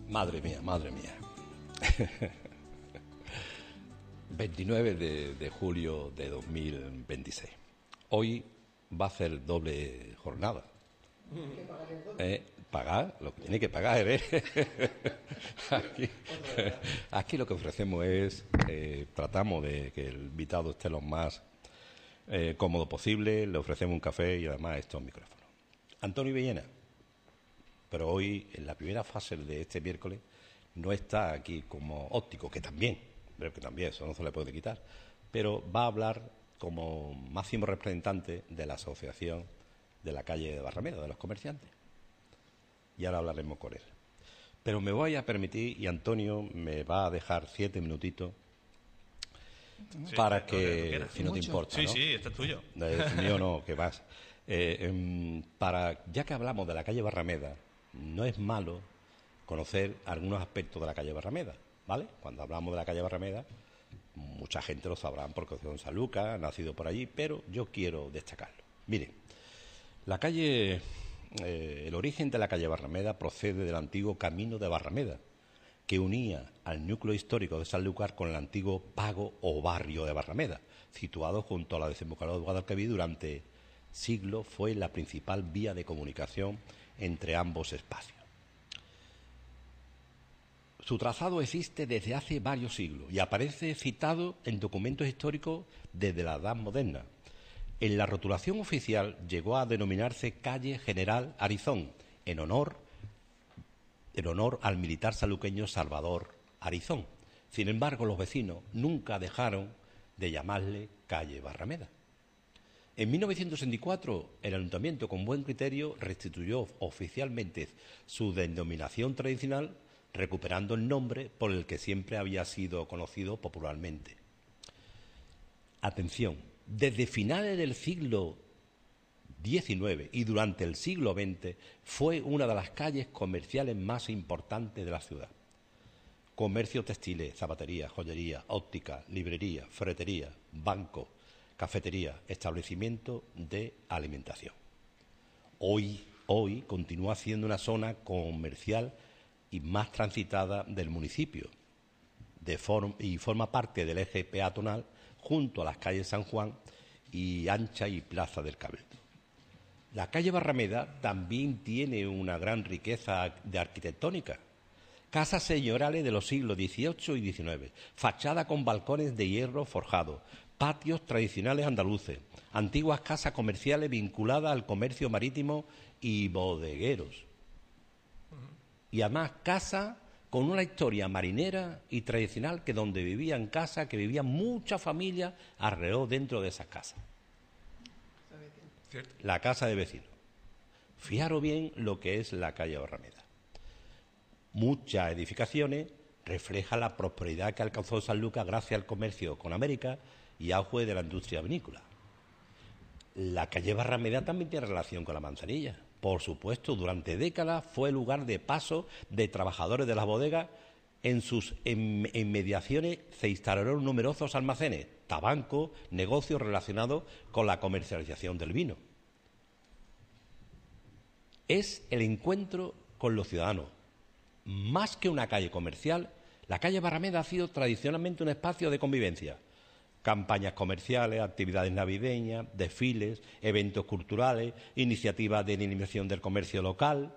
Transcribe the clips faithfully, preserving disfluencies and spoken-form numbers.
Madre mía, madre mía. veintinueve de, de julio de dos mil veintiséis. Hoy va a ser doble jornada. Eh, pagar lo que tiene que pagar, ¿eh? Aquí, aquí lo que ofrecemos es, eh, tratamos de que el invitado esté lo más eh, cómodo posible, le ofrecemos un café y además estos micrófonos. Antonio Villena, pero hoy, en la primera fase de este miércoles, no está aquí como óptico, que también, pero que también, eso no se le puede quitar, pero va a hablar como máximo representante de la asociación de la calle de Barrameda, de los comerciantes. Y ahora hablaremos con él. Pero me voy a permitir, y Antonio me va a dejar siete minutitos sí, para que, si no te importa, sí, ¿no? Sí, este es tuyo. Es mío no, que vas. Eh, eh, para, ya que hablamos de la calle Barrameda, no es malo conocer algunos aspectos de la calle Barrameda, ¿vale? Cuando hablamos de la calle Barrameda, mucha gente lo sabrá porque es de San Lucas, ha nacido por allí, pero yo quiero destacarlo. Miren, la calle, eh, el origen de la calle Barrameda procede del antiguo camino de Barrameda, que unía al núcleo histórico de Sanlúcar con el antiguo pago o barrio de Barrameda, situado junto a la desembocadura de Guadalquivir. Durante siglos fue la principal vía de comunicación entre ambos espacios. Su trazado existe desde hace varios siglos y aparece citado en documentos históricos desde la Edad Moderna. En la rotulación oficial llegó a denominarse Calle General Arizón, en honor, en honor al militar sanluqueño Salvador Arizón. Sin embargo, los vecinos nunca dejaron de llamarle Calle Barrameda. En mil novecientos sesenta y cuatro, el ayuntamiento, con buen criterio, restituyó oficialmente su denominación tradicional, recuperando el nombre por el que siempre había sido conocido popularmente. Atención, desde finales del siglo diecinueve y durante el siglo veinte fue una de las calles comerciales más importantes de la ciudad. Comercio textiles, zapatería, joyería, óptica, librería, ferretería, banco, cafetería, establecimiento de alimentación. Hoy, hoy continúa siendo una zona comercial y más transitada del municipio de form y forma parte del eje peatonal junto a las calles San Juan y Ancha y Plaza del Cabildo. La calle Barrameda también tiene una gran riqueza de arquitectónica. Casas señoriales de los siglos dieciocho y diecinueve, fachada con balcones de hierro forjado, patios tradicionales andaluces, antiguas casas comerciales vinculadas al comercio marítimo y bodegueros. Y además casas con una historia marinera y tradicional, que donde vivían casas, que vivían muchas familias alrededor dentro de esas casas. ¿Cierto? La casa de vecinos. Fijaros bien lo que es la calle Barrameda. Muchas edificaciones reflejan la prosperidad que alcanzó San Lucas gracias al comercio con América y auge de la industria vinícola. La calle Barrameda también tiene relación con la Manzanilla. Por supuesto, durante décadas fue lugar de paso de trabajadores de las bodegas. En sus inmediaciones se instalaron numerosos almacenes, tabaco, negocios relacionados con la comercialización del vino. Es el encuentro con los ciudadanos. Más que una calle comercial, la calle Barrameda ha sido tradicionalmente un espacio de convivencia. Campañas comerciales, actividades navideñas, desfiles, eventos culturales, iniciativas de dinamización del comercio local.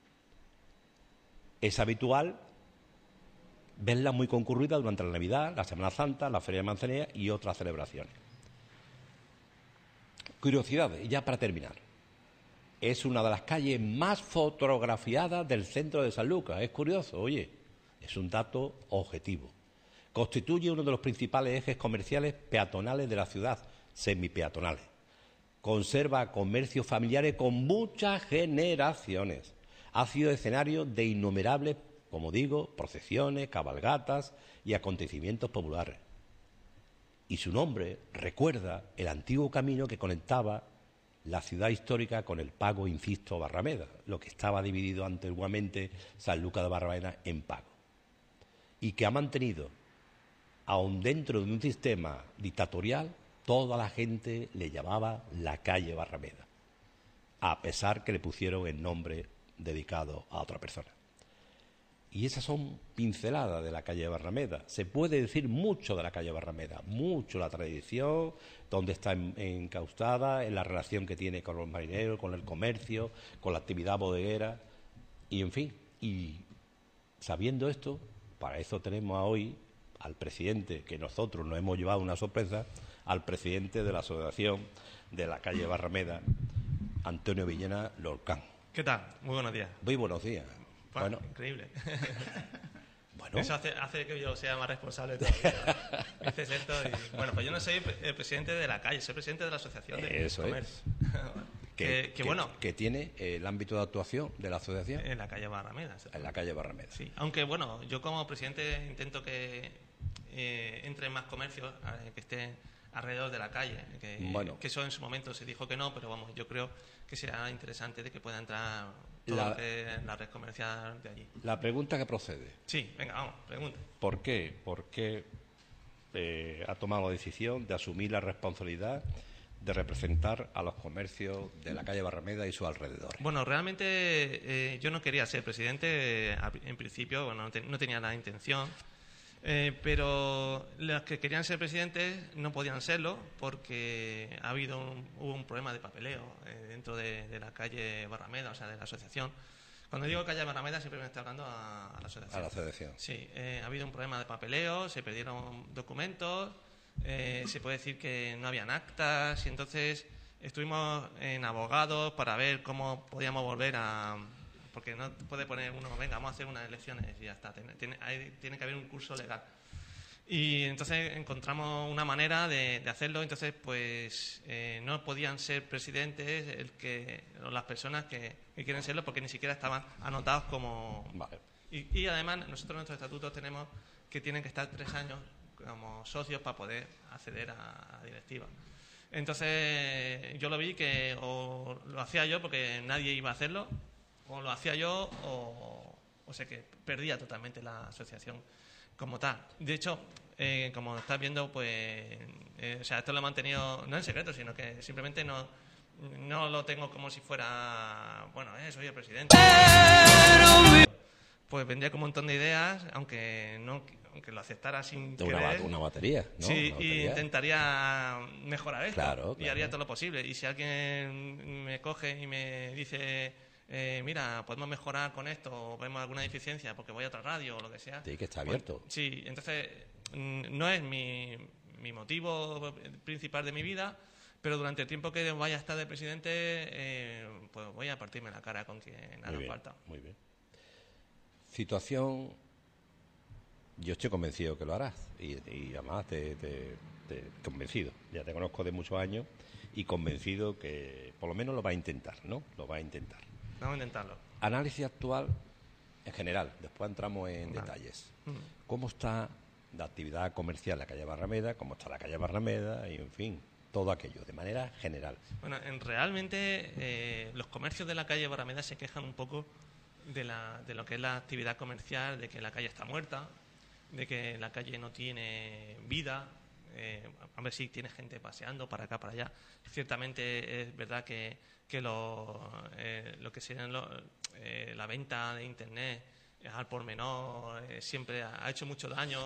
Es habitual verla muy concurrida durante la Navidad, la Semana Santa, la Feria de Manzanilla y otras celebraciones. Curiosidades, y ya para terminar. Es una de las calles más fotografiadas del centro de San Lucas. Es curioso, oye, es un dato objetivo. Constituye uno de los principales ejes comerciales peatonales de la ciudad, semipeatonales. Conserva comercios familiares con muchas generaciones. Ha sido escenario de innumerables, como digo, procesiones, cabalgatas y acontecimientos populares. Y su nombre recuerda el antiguo camino que conectaba la ciudad histórica con el pago, insisto, Barrameda, lo que estaba dividido antiguamente San Lucas de Barrameda en pago. Y que ha mantenido, aun dentro de un sistema dictatorial, toda la gente le llamaba la calle Barrameda, a pesar que le pusieron el nombre dedicado a otra persona. Y esas son pinceladas de la calle Barrameda. Se puede decir mucho de la calle Barrameda, mucho la tradición, dónde está encaustada, en la relación que tiene con los marineros, con el comercio, con la actividad bodeguera, y en fin. Y sabiendo esto, para eso tenemos a hoy al presidente, que nosotros nos hemos llevado una sorpresa, al presidente de la Asociación de la calle Barrameda, Antonio Villena Lorcán. ¿Qué tal? Muy buenos días. Muy buenos días. Bueno, bueno. Increíble. Bueno. Eso hace, hace que yo sea más responsable todavía. Dices esto y, bueno, pues yo no soy el presidente de la calle, soy presidente de la Asociación de Eso Comercio. Es. que, que, que, que, bueno, que tiene el ámbito de actuación de la asociación. En la calle Barrameda. En la calle Barrameda. Sí, aunque bueno, yo como presidente intento que eh, entren más comercios eh, que estén alrededor de la calle. Que, bueno. que eso en su momento se dijo que no, pero vamos, yo creo que será interesante de que pueda entrar todo la, lo que es la red comercial de allí. La pregunta que procede. Sí, venga, vamos, pregunta. ¿Por qué? ¿Por qué eh, ha tomado la decisión de asumir la responsabilidad de representar a los comercios de la calle Barrameda y sus alrededores? Bueno, realmente eh, yo no quería ser presidente, eh, en principio, bueno, no, te, no tenía la intención. Eh, pero los que querían ser presidentes no podían serlo porque ha habido un, hubo un problema de papeleo eh, dentro de, de la calle Barrameda, o sea, de la asociación. Cuando digo calle Barrameda siempre me estoy hablando a, a la asociación. A la asociación. Sí, eh, ha habido un problema de papeleo, se perdieron documentos, eh, se puede decir que no habían actas y entonces estuvimos en abogados para ver cómo podíamos volver a... Porque no puede poner uno, venga, vamos a hacer unas elecciones y ya está. Tiene, tiene, hay, tiene que haber un curso legal. Y entonces encontramos una manera de, de hacerlo. Entonces, pues eh, no podían ser presidentes el que las personas que, que quieren serlo porque ni siquiera estaban anotados como... Vale. Y, y además, nosotros en nuestros estatutos tenemos que tienen que estar tres años como socios para poder acceder a la directiva. Entonces, yo lo vi que o lo hacía yo porque nadie iba a hacerlo, o lo hacía yo o, o sea que perdía totalmente la asociación como tal. De hecho, eh, como estás viendo, pues eh, o sea, esto lo he mantenido no en secreto, sino que simplemente no, no lo tengo como si fuera, bueno, eh, soy el presidente. Pues vendría con un montón de ideas, aunque no aunque lo aceptara sin una, querer. Una batería, ¿no? Sí, una batería. Y intentaría mejorar esto. Claro, claro. Y haría todo lo posible. Y si alguien me coge y me dice... Eh, mira, podemos mejorar con esto o vemos alguna deficiencia porque voy a otra radio o lo que sea. Sí, que está abierto. Pues, sí, entonces no es mi, mi motivo principal de mi vida, pero durante el tiempo que vaya a estar de presidente, eh, pues voy a partirme la cara con quien haga muy bien, falta. Muy bien. Situación, yo estoy convencido que lo harás y, y además te, te, te convencido. Ya te conozco de muchos años y convencido que por lo menos lo va a intentar, ¿no? Lo va a intentar. Vamos a intentarlo. Análisis actual en general, después entramos en vale. detalles. Mm. ¿Cómo está la actividad comercial en la calle Barrameda? ¿Cómo está la calle Barrameda? Y en fin, todo aquello, de manera general. Bueno, en, realmente eh, los comercios de la calle Barrameda se quejan un poco de, la, de lo que es la actividad comercial, de que la calle está muerta, de que la calle no tiene vida. Eh, a ver si tiene gente paseando para acá, para allá. Ciertamente es verdad que, que lo, eh, lo que sería lo, eh, la venta de Internet al por menor eh, siempre ha, ha hecho mucho daño.